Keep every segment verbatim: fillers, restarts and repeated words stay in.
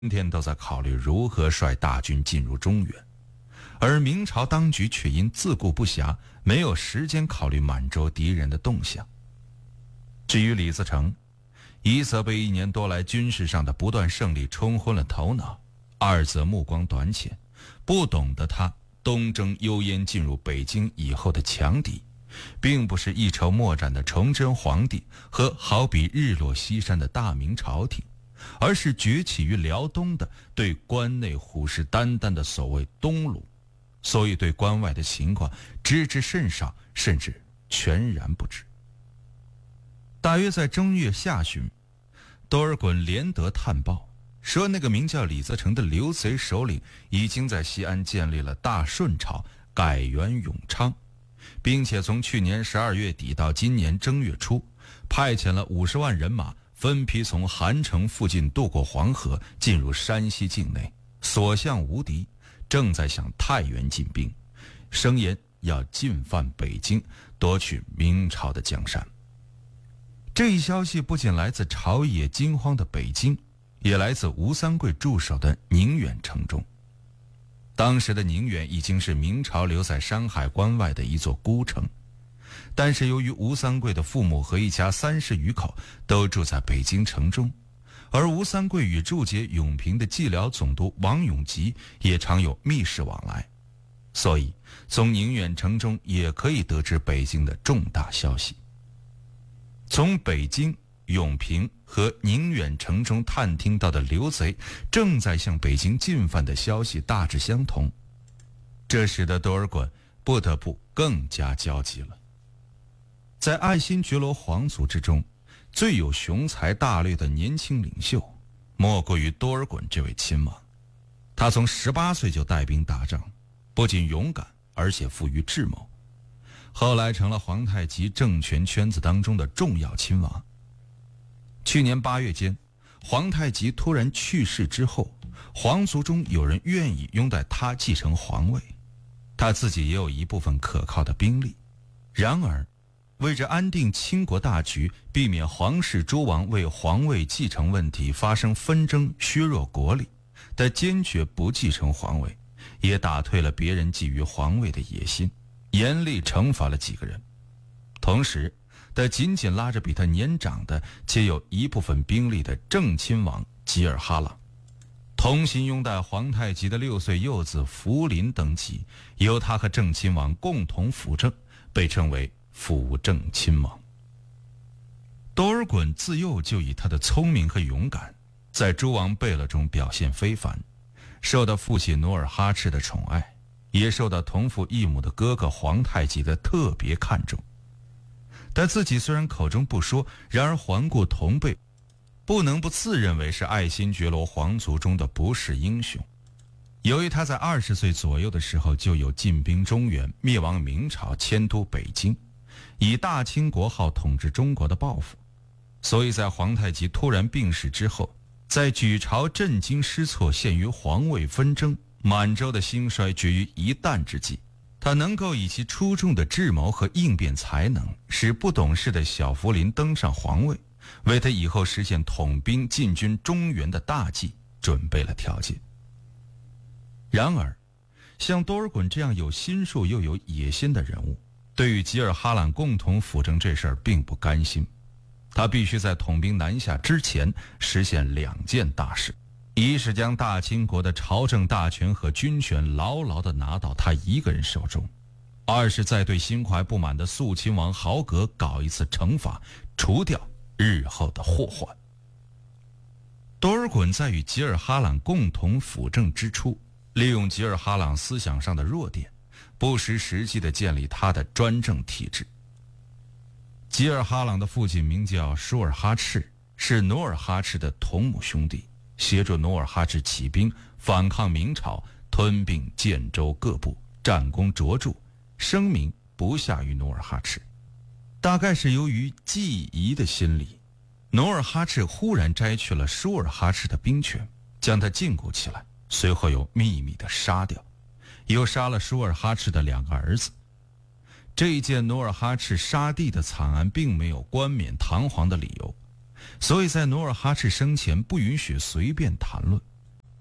天都在考虑如何率大军进入中原，而明朝当局却因自顾不暇，没有时间考虑满洲敌人的动向。至于李自成，一则被一年多来军事上的不断胜利冲昏了头脑，二则目光短浅，不懂得他东征幽燕进入北京以后的强敌，并不是一筹莫展的崇祯皇帝和好比日落西山的大明朝廷，而是崛起于辽东的对关内虎视眈眈的所谓东鲁，所以对关外的情况知之甚少，甚至全然不知。大约在正月下旬，多尔衮连得探报，说那个名叫李自成的刘贼首领已经在西安建立了大顺朝，改元永昌，并且从去年十二月底到今年正月初，派遣了五十万人马分批从韩城附近渡过黄河，进入山西境内，所向无敌，正在向太原进兵，声言要进犯北京，夺取明朝的江山。这一消息不仅来自朝野惊慌的北京，也来自吴三桂驻守的宁远城中。当时的宁远已经是明朝留在山海关外的一座孤城，但是由于吴三桂的父母和一家三十余口都住在北京城中，而吴三桂与驻节永平的蓟辽总督王永吉也常有密使往来，所以从宁远城中也可以得知北京的重大消息。从北京、永平和宁远城中探听到的刘贼正在向北京进犯的消息大致相同，这使得多尔衮不得不更加焦急了。在爱新觉罗皇族之中，最有雄才大略的年轻领袖，莫过于多尔衮这位亲王。他从十八岁就带兵打仗，不仅勇敢，而且富于智谋，后来成了皇太极政权圈子当中的重要亲王。去年八月间，皇太极突然去世之后，皇族中有人愿意拥戴他继承皇位，他自己也有一部分可靠的兵力。然而为着安定倾国大局，避免皇室诸王为皇位继承问题发生纷争，削弱国力，他坚决不继承皇位，也打退了别人觊觎皇位的野心，严厉惩罚了几个人。同时他紧紧拉着比他年长的且有一部分兵力的正亲王吉尔哈朗，同心拥戴皇太极的六岁幼子福临登基，由他和正亲王共同辅政，被称为辅正亲王。多尔衮自幼就以他的聪明和勇敢，在诸王贝勒中表现非凡，受到父亲努尔哈赤的宠爱，也受到同父异母的哥哥皇太极的特别看重。但自己虽然口中不说，然而环顾同辈，不能不自认为是爱新觉罗皇族中的不世英雄。由于他在二十岁左右的时候就有进兵中原、灭亡明朝、迁都北京，以大清国号统治中国的抱负，所以在皇太极突然病逝之后，在举朝震惊失措、陷于皇位纷争、满洲的兴衰决于一旦之际，他能够以其出众的智谋和应变才能，使不懂事的小福临登上皇位，为他以后实现统兵进军中原的大计准备了条件。然而像多尔衮这样有心术又有野心的人物，对于吉尔哈朗共同辅政这事儿并不甘心，他必须在统兵南下之前实现两件大事：一是将大清国的朝政大权和军权牢牢地拿到他一个人手中；二是在对心怀不满的肃亲王豪格搞一次惩罚，除掉日后的祸患。多尔衮在与吉尔哈朗共同辅政之初，利用吉尔哈朗思想上的弱点，不失时机地建立他的专政体制。吉尔哈朗的父亲名叫舒尔哈赤，是努尔哈赤的同母兄弟，协助努尔哈赤起兵反抗明朝，吞并建州各部，战功卓著，声名不下于努尔哈赤。大概是由于忌疑的心理，努尔哈赤忽然摘去了舒尔哈赤的兵权，将他禁锢起来，随后又秘密地杀掉，又杀了舒尔哈赤的两个儿子。这一件努尔哈赤杀弟的惨案并没有冠冕堂皇的理由，所以在努尔哈赤生前不允许随便谈论，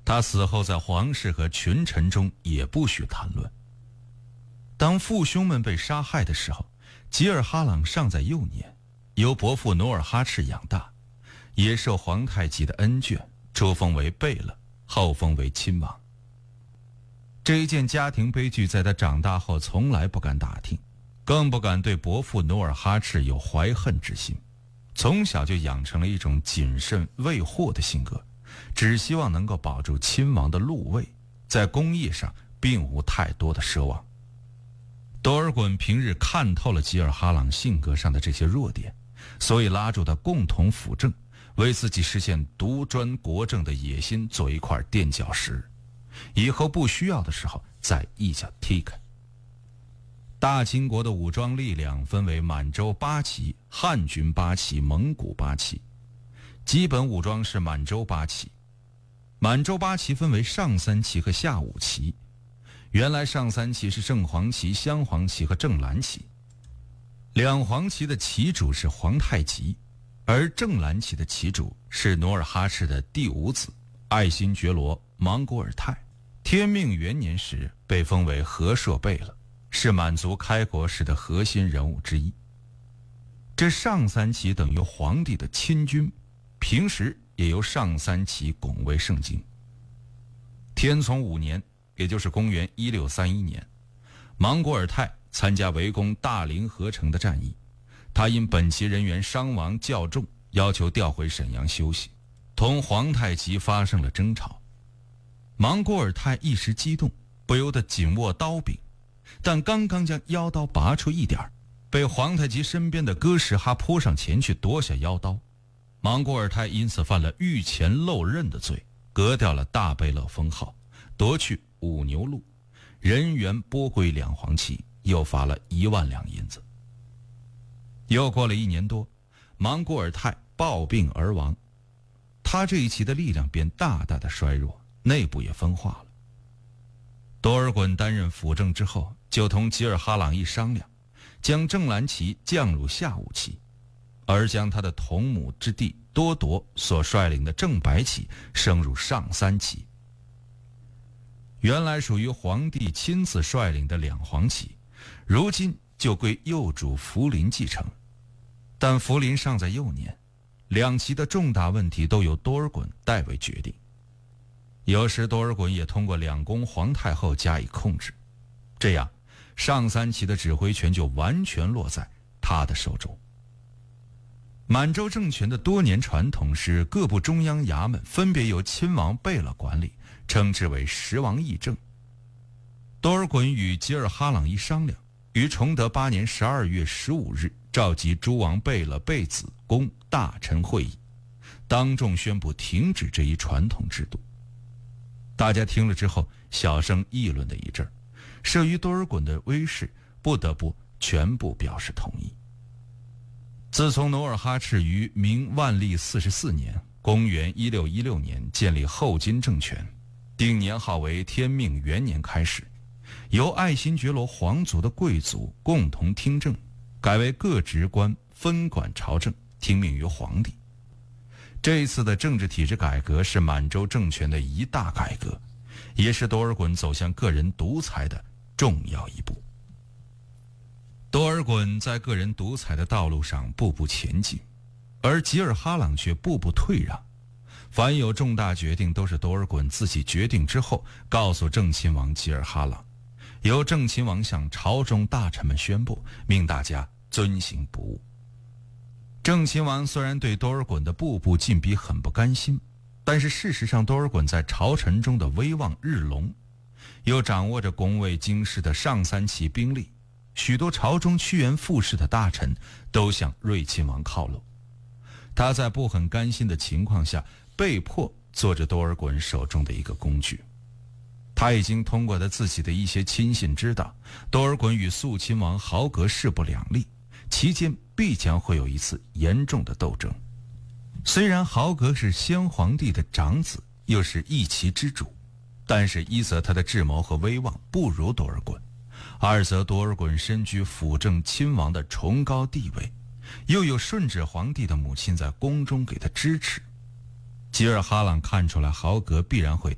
他死后在皇室和群臣中也不许谈论。当父兄们被杀害的时候，吉尔哈朗尚在幼年，由伯父努尔哈赤养大，也受皇太极的恩眷，初封为贝勒，后封为亲王。这一件家庭悲剧在他长大后从来不敢打听，更不敢对伯父努尔哈赤有怀恨之心，从小就养成了一种谨慎畏祸的性格，只希望能够保住亲王的禄位，在功业上并无太多的奢望。多尔衮平日看透了吉尔哈朗性格上的这些弱点，所以拉住他共同辅政，为自己实现独专国政的野心做一块垫脚石，以后不需要的时候再一脚踢开。大清国的武装力量分为满洲八旗、汉军八旗、蒙古八旗，基本武装是满洲八旗。满洲八旗分为上三旗和下五旗，原来上三旗是正黄旗、镶黄旗和正蓝旗，两黄旗的旗主是皇太极，而正蓝旗的旗主是努尔哈赤的第五子爱新觉罗莽古尔泰。天命元年时被封为和硕贝勒，是满族开国时的核心人物之一。这上三旗等于皇帝的亲军，平时也由上三旗拱卫圣经。天聪五年，也就是公元一六三一年，莽古尔泰参加围攻大凌河城的战役，他因本旗人员伤亡较重，要求调回沈阳休息，同皇太极发生了争吵。莽古尔泰一时激动，不由得紧握刀柄，但刚刚将腰刀拔出一点，被皇太极身边的哥什哈扑上前去夺下腰刀。莽古尔泰因此犯了御前漏刃的罪，革掉了大贝勒封号，夺去五牛鹿，人员拨归两黄旗，又罚了一万两银子。又过了一年多，莽古尔泰暴病而亡，他这一旗的力量便大大的衰弱，内部也分化了。多尔衮担任辅政之后，就同吉尔哈朗一商量，将正蓝旗降入下五旗，而将他的同母之弟多铎所率领的正白旗升入上三旗。原来属于皇帝亲自率领的两黄旗，如今就归幼主福临继承。但福临尚在幼年，两旗的重大问题都由多尔衮代为决定。有时多尔衮也通过两宫皇太后加以控制，这样上三旗的指挥权就完全落在他的手中。满洲政权的多年传统是各部中央衙门分别由亲王贝勒管理，称之为十王议政。多尔衮与吉尔哈朗一商量，于崇德八年十二月十五日召集诸王贝勒贝子公大臣会议，当众宣布停止这一传统制度。大家听了之后小声议论了一阵，慑于多尔衮的威势，不得不全部表示同意。自从努尔哈赤于明万历四十四年公元一六一六年建立后金政权，定年号为天命元年开始，由爱新觉罗皇族的贵族共同听政，改为各职官分管朝政，听命于皇帝。这一次的政治体制改革是满洲政权的一大改革，也是多尔衮走向个人独裁的重要一步。多尔衮在个人独裁的道路上步步前进，而吉尔哈朗却步步退让。凡有重大决定都是多尔衮自己决定之后告诉正亲王吉尔哈朗，由正亲王向朝中大臣们宣布，命大家遵行不误。正亲王虽然对多尔衮的步步进逼很不甘心，但是事实上多尔衮在朝臣中的威望日隆，又掌握着拱卫京师的上三旗兵力，许多朝中趋炎附势的大臣都向睿亲王靠拢。他在不很甘心的情况下，被迫做着多尔衮手中的一个工具。他已经通过他自己的一些亲信知道，多尔衮与肃亲王豪格势不两立，其间必将会有一次严重的斗争。虽然豪格是先皇帝的长子，又是一旗之主，但是一则他的智谋和威望不如多尔衮，二则多尔衮身居辅政亲王的崇高地位，又有顺治皇帝的母亲在宫中给他支持。吉尔哈朗看出来豪格必然会